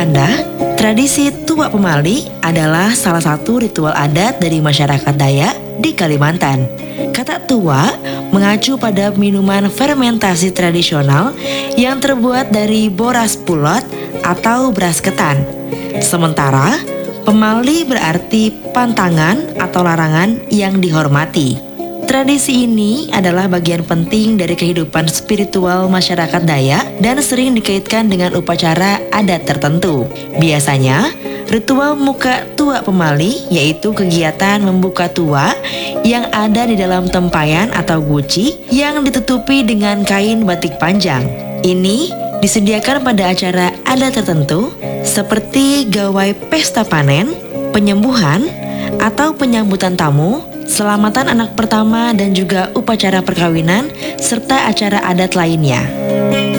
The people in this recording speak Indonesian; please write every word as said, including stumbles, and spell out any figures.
Anda, tradisi Tua Pemali adalah salah satu ritual adat dari masyarakat Dayak di Kalimantan. Kata tua mengacu pada minuman fermentasi tradisional yang terbuat dari boras pulot atau beras ketan. Sementara pemali berarti pantangan atau larangan yang dihormati. Tradisi ini adalah bagian penting dari kehidupan spiritual masyarakat Dayak dan sering dikaitkan dengan upacara adat tertentu. Biasanya, ritual muka tua pemali yaitu kegiatan membuka tua yang ada di dalam tempayan atau guci yang ditutupi dengan kain batik panjang. Ini disediakan pada acara adat tertentu seperti gawai pesta panen, penyembuhan, atau penyambutan tamu, selamatan anak pertama dan juga upacara perkawinan serta acara adat lainnya.